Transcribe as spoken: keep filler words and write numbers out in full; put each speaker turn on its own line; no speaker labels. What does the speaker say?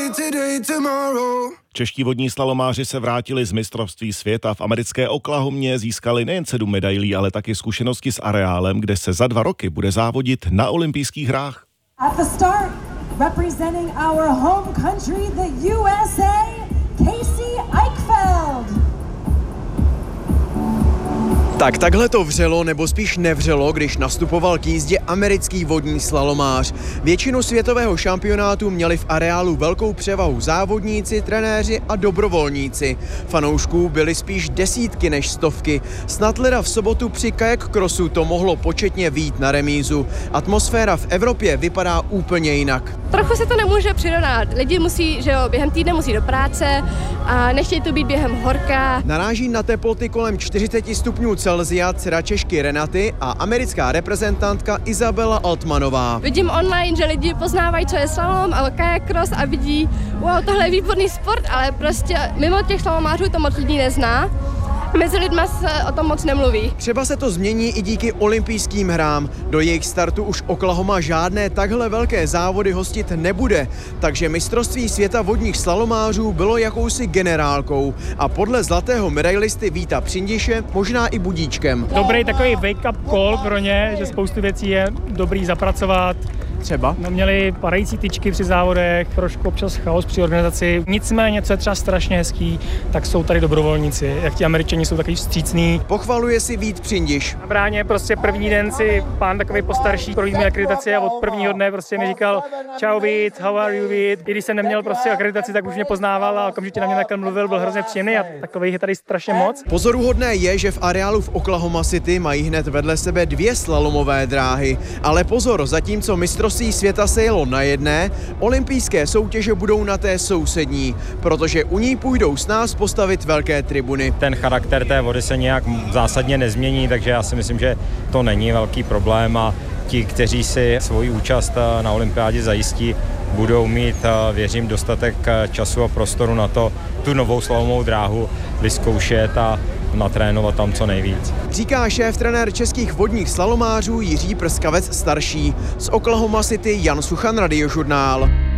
Čeští vodní slalomáři se vrátili z mistrovství světa. V americké Oklahomě získali nejen sedm medailí, ale taky zkušenosti s areálem, kde se za dva roky bude závodit na olympijských hrách.
At the start, representing our home country, the U S A, Casey Eichfeld.
Tak takhle to vřelo, nebo spíš nevřelo, když nastupoval k jízdě americký vodní slalomář. Většinu světového šampionátu měli v areálu velkou převahu závodníci, trenéři a dobrovolníci. Fanoušků byly spíš desítky než stovky. Snad leda v sobotu při kajak crossu to mohlo početně vyjít na remízu. Atmosféra v Evropě vypadá úplně jinak.
Trochu se to nemůže přirovnat. Lidi musí, že jo, během týdne musí do práce a nechtějí to být během horka.
Naráží na teploty kolem čtyřicet stupňů Celsia dcera Češky Renaty a americká reprezentantka Izabela Altmanová.
Vidím online, že lidi poznávají, co je slalom a kajak cross a vidí, wow, tohle je výborný sport, ale prostě mimo těch slalomářů to moc lidí nezná. Mezi lidma se o tom moc nemluví.
Třeba se to změní i díky olympijským hrám. Do jejich startu už Oklahoma žádné takhle velké závody hostit nebude, takže mistrovství světa vodních slalomářů bylo jakousi generálkou a podle zlatého medailisty Víta Přindiše možná i budíčkem.
Dobrý takový wake-up call pro ně, že spoustu věcí je dobrý zapracovat.
Třeba?
No, měli padající tyčky při závodech, trošku občas chaos při organizaci. Nicméně, co je třeba strašně hezký, tak jsou tady dobrovolníci. Jak ti Američani jsou takový vstřícní.
Pochvaluje si Vít Přindiš.
Na bráně prostě první den si pán takový postarší projízd mi akreditaci a od prvního dne prostě mi říkal čau Vít, how are you Vít. I když jsem neměl prostě akreditaci, tak už mě poznával a okamžitě na mě takhle mluvil, byl hrozně příjemný a takových je tady strašně moc.
Pozoruhodné je, že v areálu v Oklahoma City mají hned vedle sebe dvě slalomové dráhy. Ale pozor, zatímco mistrovství světa se jelo na jedné, olympijské soutěže budou na té sousední, protože u ní půjdou s nás postavit velké tribuny.
Ten charakter té vody se nějak zásadně nezmění, takže já si myslím, že to není velký problém a ti, kteří si svoji účast na olympiádě zajistí, budou mít, věřím, dostatek času a prostoru na to tu novou slalomovou dráhu vyzkoušet a natrénovat tam co nejvíc.
Říká šéf-trenér českých vodních slalomářů Jiří Prskavec starší. Z Oklahoma City Jan Suchan, Radiožurnál.